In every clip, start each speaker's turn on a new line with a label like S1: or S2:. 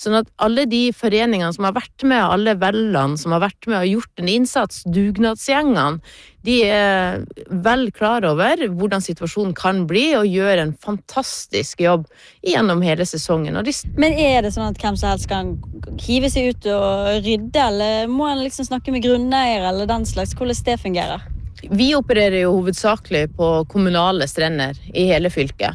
S1: Sånn at alle de foreningene som har vært med, alle vellene som har vært med og gjort en innsats, dugnadsgjengene, de vel klar over hvordan situasjonen kan bli og gjør en fantastisk jobb gjennom hele sesongen.
S2: Men det sånn at hvem som helst kan hive seg ut og rydde, eller må en liksom snakke med grunneier eller den slags? Hvordan det fungerer?
S1: Vi opererer jo hovedsakelig på kommunale strender i hele fylket.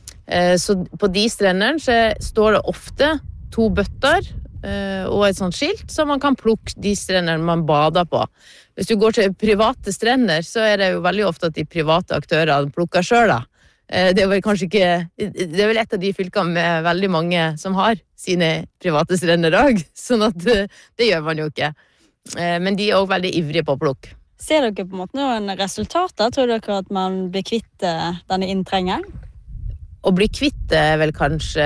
S1: Så på de strendene så står det ofte 2 bøtter og et sånt skilt, så man kan plukke de strendene man bader på. Hvis du går til private strender, så det jo veldig ofte at de private aktørene plukker selv da. Det vel kanskje ikke, det vel et av de fylkene med veldig mange som har sine private strender også, sånn at det gjør man jo ikke. Men de også veldig ivrige på å plukke.
S2: Ser dere på en måte noen resultater? Tror dere at man blir kvitt denne inntrengeren?
S1: Å bli kvitt vel kanskje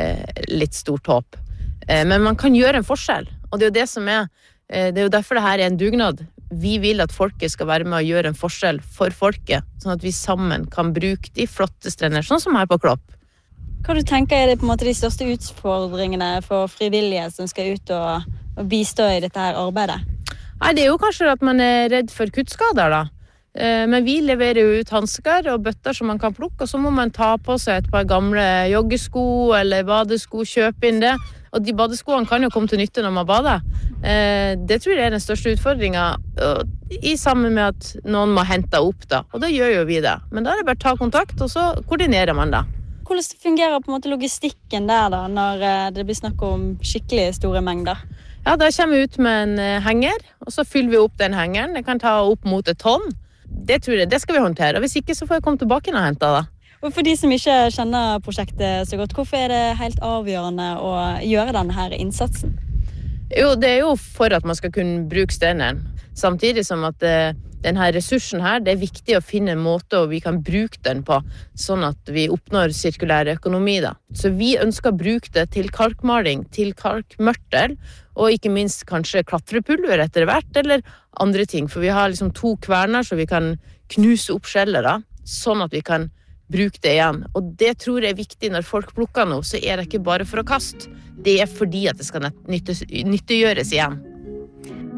S1: litt stort håp. Men man kan gjøre en forskjell, og det jo det som det jo derfor det her en dugnad. Vi vil at folket skal være med å gjøre en forskjell for folket, sånn at vi sammen kan bruke de flotte strender, sånn som her på Klopp.
S2: Hva du tenker det på en måte de største utfordringene for frivillige som skal ut og bistå i dette her arbeidet?
S1: Nei, det jo kanskje at man redd for kuttskader da. Men vi leverer jo ut handsker og bøtter som man kan plukke, og så må man ta på seg et par gamle joggesko eller badesko, kjøpe inn det. Og de badeskoene kan jo komme til nytte når man bader. Det tror jeg den største utfordringen, i sammen med at noen må hente opp da. Og da gjør jo vi det. Men da det bare å ta kontakt, og så koordinerer man da.
S2: Hvordan fungerer på en måte logistikken der da, når det blir snakk om skikkelig store mengder?
S1: Ja, da kommer vi ut med en henger, og så fyller vi opp den hengeren. Det kan ta opp mot 1 tonn. Det tror jeg, det skal vi håndtere. Og hvis ikke, så får jeg komme tilbake og hente det.
S2: Og for de som ikke kjenner prosjektet så godt, hvorfor det helt avgjørende å gjøre denne her innsatsen?
S1: Jo, det jo for at man skal kunne bruke strendene. Samtidig som at denne ressursen her, det viktig å finne en måte og vi kan bruke den på, sånn at vi oppnår sirkulær økonomi da. Så vi ønsker å bruke det til kalkmaling, til kalkmørtel, og ikke minst kanskje klatrepulver etter hvert, eller andre ting. For vi har liksom 2 kverner, så vi kan knuse opp skjeller da, sånn at vi kan bruke det igjen. Og det tror jeg viktig når folk plukker noe, så det ikke bare for å kaste. Det fordi at det skal nyttiggjøres igjen.